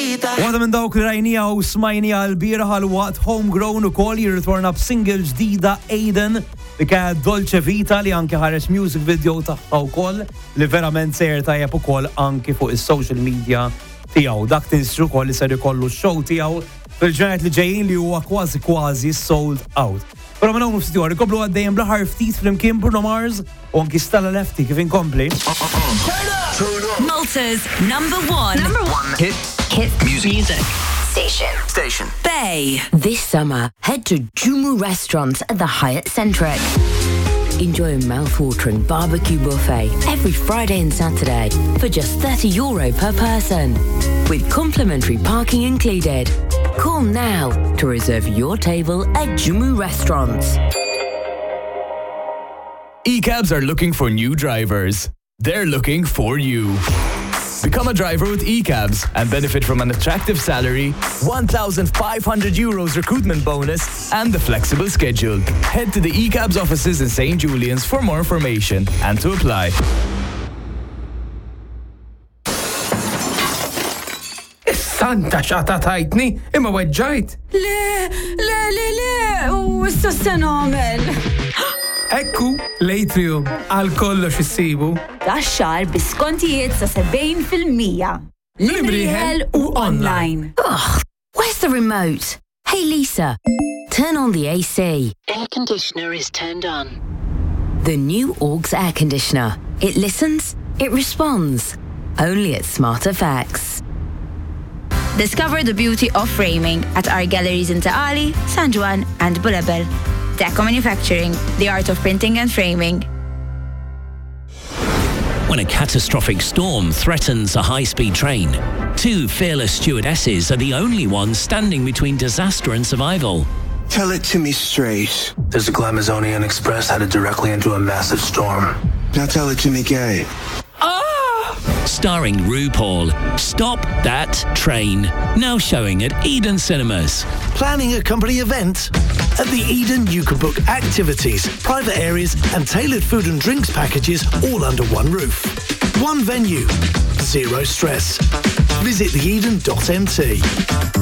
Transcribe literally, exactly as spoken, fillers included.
Waħda minn dawk li rajnija u smajnija l-bieraħ għal waqt Homegrown ukoll jirritorna b'single ġdida Aiden li kienet Dolce Vita li anke ħares music video tagħha wkoll li verament sejjer tajjeb ukoll anke fuq is-social media tiegħu. Dak tinstru wkoll li ser ikollu x-show tiegħu fil-ġranet li ġejjin li huwa kważi kważi sold out. Però minn hawn ftit ikoblu għaddejjem bl-aħħar ftit flimkien Bruno Mars u anki Stella Lefty kif inkompli. Malta's number one. Number one. Hit. Hit music. music. Station. Station. Bay. This summer, head to Jumu Restaurants at the Hyatt Centric. Enjoy a mouth-watering barbecue buffet every Friday and Saturday for just thirty euro per person, with complimentary parking included. Call now to reserve your table at Jumu Restaurants. E-cabs are looking for new drivers. They're looking for you. Become a driver with E-cabs and benefit from an attractive salary, one thousand five hundred euros recruitment bonus, and the flexible schedule. Head to the E-cabs offices in Saint Julian's for more information and to apply. Santa xata tajtni, imma weġġajt. Le, le, le, le, u issa se nagħmel. Ekku, l-Atrium, għal kollox issibu. Daxxar biskontijiet sa sebgħin fil-mija. Libriħel u online. Ugh, where's the remote? Hey Lisa, turn on the A C. Air conditioner is turned on. The new Augs air conditioner. It listens, it responds. Only at Smart Effects. Discover the beauty of framing at our galleries in Taali, San Juan and Bulabel. Deco Manufacturing, the art of printing and framing. When a catastrophic storm threatens a high-speed train, two fearless stewardesses are the only ones standing between disaster and survival. Tell it to me straight. There's a Glamazonian Express headed directly into a massive storm. Now tell it to me gay. Starring RuPaul, Stop That Train. Now showing at Eden Cinemas. Planning a company event? At the Eden, you can book activities, private areas, and tailored food and drinks packages all under one roof. One venue, zero stress. Visit the eden dot m t.